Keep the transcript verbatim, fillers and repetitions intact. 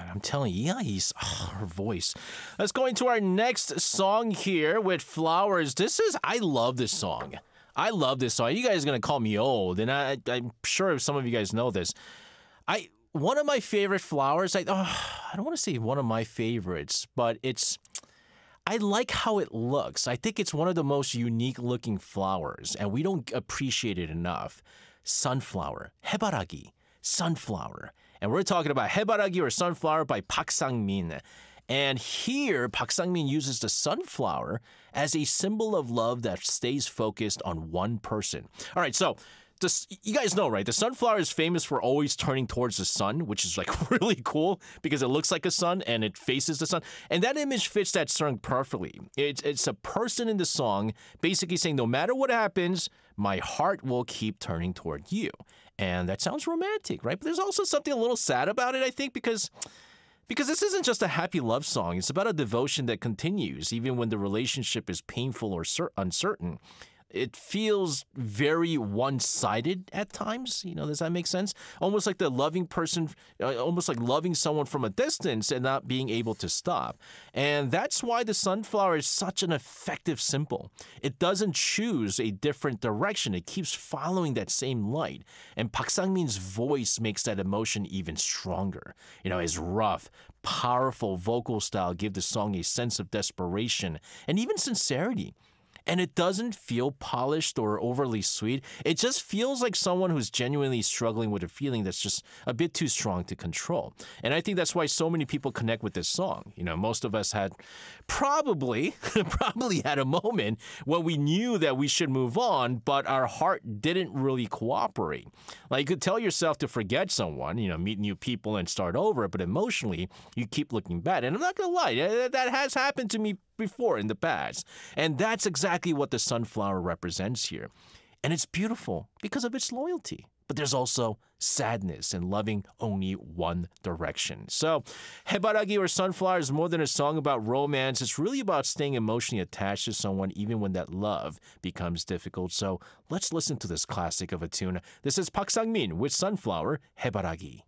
I'm telling you, yeah, he's oh, her voice. Let's go into our next song here with Flowers. This is, I love this song. I love this song. You guys are going to call me old, and I, I'm sure some of you guys know this. I One of my favorite Flowers, I, oh, I don't want to say one of my favorites, but it's, I like how it looks. I think it's one of the most unique looking flowers, and we don't appreciate it enough. Sunflower, 해바라기, sunflower. And we're talking about 해바라기 or sunflower by Park Sang-min. And here, Park Sang-min uses the sunflower as a symbol of love that stays focused on one person. All right, so this, you guys know, right? The sunflower is famous for always turning towards the sun, which is like really cool because it looks like a sun and it faces the sun. And that image fits that song perfectly. It's, it's a person in the song basically saying, no matter what happens, my heart will keep turning toward you. And that sounds romantic, right? But there's also something a little sad about it, I think, because... Because this isn't just a happy love song. It's about a devotion that continues even when the relationship is painful or cer- uncertain. It feels very one-sided at times. You know, does that make sense? Almost like the loving person, uh, almost like loving someone from a distance and not being able to stop. And that's why the sunflower is such an effective symbol. It doesn't choose a different direction. It keeps following that same light. And Park Sang-min's voice makes that emotion even stronger. You know, his rough, powerful vocal style gives the song a sense of desperation and even sincerity. And it doesn't feel polished or overly sweet. It just feels like someone who's genuinely struggling with a feeling that's just a bit too strong to control. And I think that's why so many people connect with this song. You know, most of us had probably, probably had a moment when we knew that we should move on, but our heart didn't really cooperate. Like, you could tell yourself to forget someone, you know, meet new people and start over, but emotionally, you keep looking back. And I'm not going to lie, that has happened to me before in the past. And that's exactly what the sunflower represents here. And it's beautiful because of its loyalty. But there's also sadness and loving only one direction. So, 해바라기 or sunflower is more than a song about romance. It's really about staying emotionally attached to someone even when that love becomes difficult. So let's listen to this classic of a tune. This is Park Sang-min with Sunflower, 해바라기.